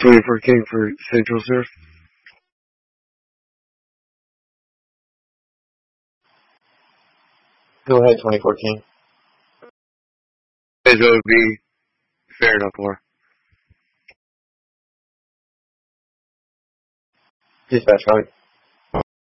24 King for Central, sir. Go ahead, 24 King. As would be fair enough for. Dispatch, copy.